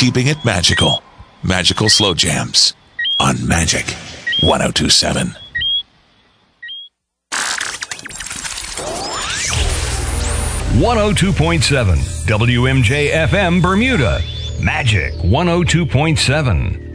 keeping it magical. Magical Slow Jams on Magic 102.7. .7 WMJ FM Bermuda. Magic 102.7.